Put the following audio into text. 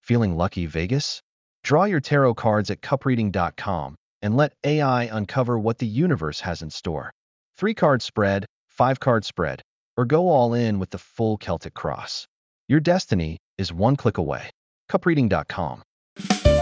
Feeling lucky, Vegas? Draw your tarot cards at cupreading.com and let AI uncover what the universe has in store. 3-card spread, 5-card spread, or go all in with the full Celtic cross. Your destiny is one click away. cupreading.com.